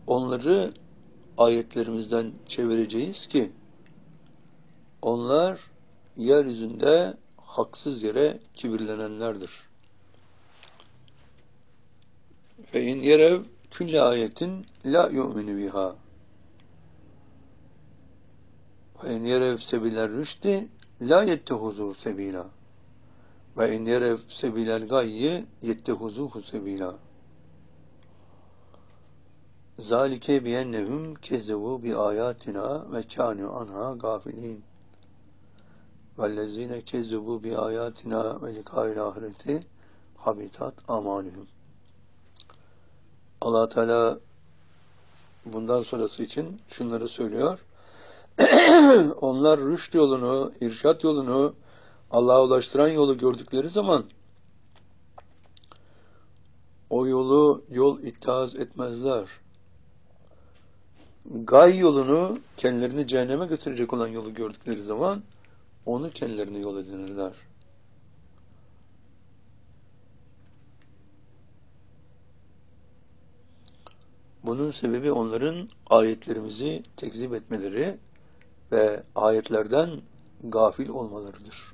onları ayetlerimizden çevireceğiz ki onlar yeryüzünde haksız yere kibirlenenlerdir. Fe in yerev külle ayetin la yu'minu biha. Ve in yerev sebiler rüşdi la yettehuzu sebila. Ve in yerev sebilel gayyi yettehuzuhu sebila. Zalike biyennehum kezzevu bi ayatina ve kânû anha gafilin. Vellezîne kezzevu bi ayatina ve likâil ahireti habitat amalihum. Allah Teala bundan sonrası için şunları söylüyor. Onlar rüşt yolunu, irşat yolunu, Allah'a ulaştıran yolu gördükleri zaman o yol itiraz etmezler. Gay yolunu, kendilerini cehenneme götürecek olan yolu gördükleri zaman onu kendilerine yol edinirler. Bunun sebebi onların ayetlerimizi tekzip etmeleri ve ayetlerden gafil olmalarıdır.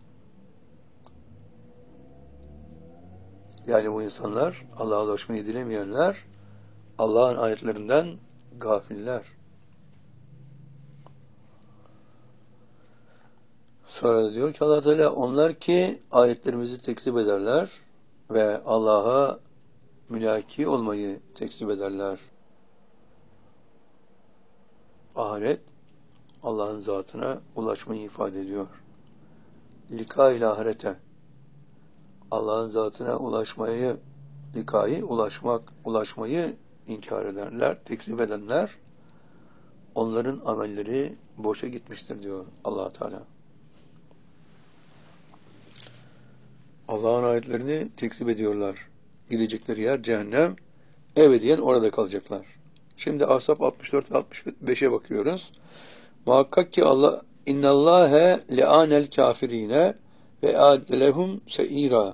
Yani bu insanlar, Allah'a ulaşmayı dilemeyenler, Allah'ın ayetlerinden gafiller. Sonra da diyor ki Allah Teala, onlar ki ayetlerimizi tekzip ederler ve Allah'a mülaki olmayı tekzip ederler. Ahiret, Allah'ın zatına ulaşmayı ifade ediyor. Lika-i ahirete, Allah'ın zatına ulaşmayı inkar ederler, tekzip edenler, onların amelleri boşa gitmiştir diyor Allah Teala. Allah'ın ayetlerini tekzip ediyorlar. Gidecekleri yer cehennem, ebediyen orada kalacaklar. Şimdi Ahzab 64 ve 65'e bakıyoruz. Muhakkak ki Allah, innallâhe le'ânel kâfirîne ve âdelehum se'îrâ.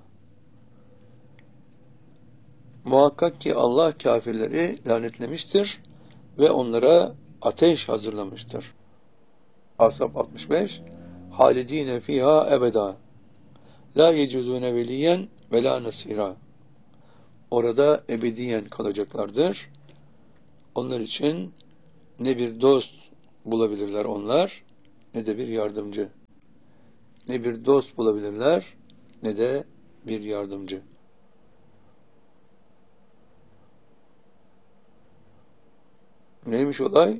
Muhakkak ki Allah kafirleri lanetlemiştir ve onlara ateş hazırlamıştır. Ahzab 65 halidîne fîhâ ebedâ la yecudûne veliyen ve la nasîrâ. Orada ebediyen kalacaklardır. Onlar için ne bir dost bulabilirler onlar, ne de bir yardımcı. Ne bir dost bulabilirler, ne de bir yardımcı. Neymiş olay?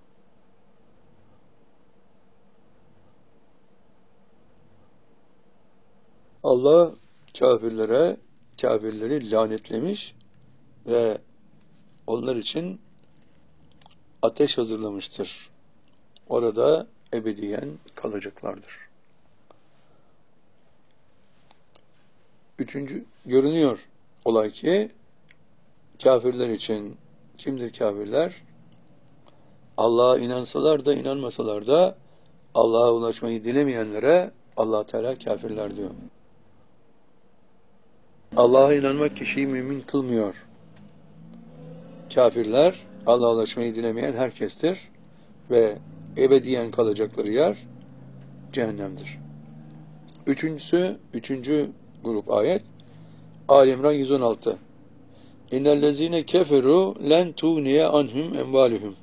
Allah kafirleri lanetlemiş ve onlar için ateş hazırlamıştır. Orada ebediyen kalacaklardır. Üçüncü, görünüyor olay ki kafirler için kimdir kafirler? Allah'a inansalar da inanmasalar da Allah'a ulaşmayı dilemeyenlere Allah Teala kafirler diyor. Allah'a inanmak kişiyi mümin kılmıyor. Kafirler, Allah'a ulaşmayı dilemeyen herkestir ve ebediyen kalacakları yer cehennemdir. Üçüncü grup ayet, Ali İmran 116. İnnellezîne keferu len tuğniye anhum emvaluhum.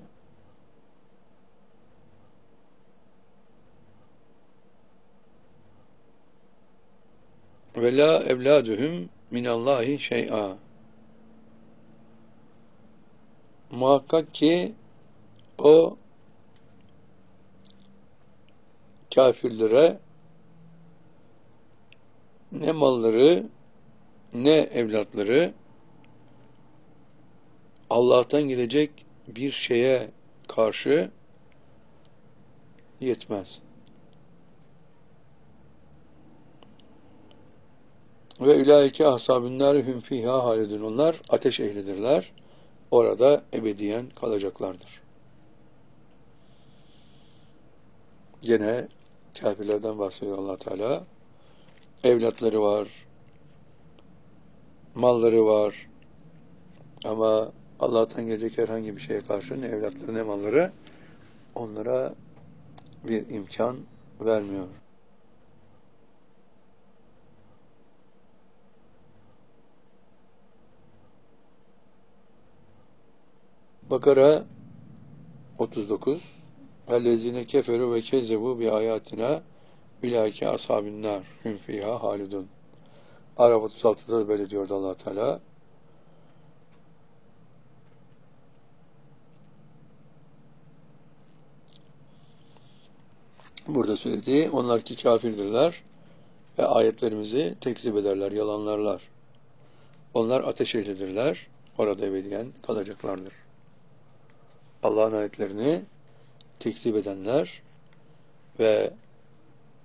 Ve la evladuhum minallahi şey'a. Muhakkak ki o kafirlere ne malları ne evlatları Allah'tan gelecek bir şeye karşı yetmez. Ve ulaike ashabun nar hum fiha halidun. Onlar ateş ehlidirler. Orada ebediyen kalacaklardır. Gene kafirlerden bahsediyor Allah Teala. Evlatları var, malları var ama Allah'tan gelecek herhangi bir şeye karşı ne evlatları ne malları onlara bir imkan vermiyor. Bakara 39 اَلَّذِينَ كَفَرُوا وَكَذَّبُوا بِآيَاتِنَا اُولَٰئِكَ أَصْحَابُ النَّارِ هُمْ فِيهَا خَالِدُونَ. Araf 36'da da böyle diyordu Allah Teala. Burada söylediği onlar ki kafirdirler ve ayetlerimizi tekzip ederler, yalanlarlar. Onlar ateş ehlidirler, orada ebediyen kalacaklardır. Allah'ın ayetlerini tekzip edenler ve